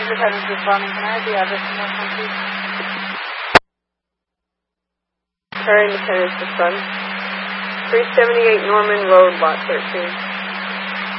heading to responding. Can I have the address in that one, please? Car Independence, the Sun. 378 Norman Road, Lot 13.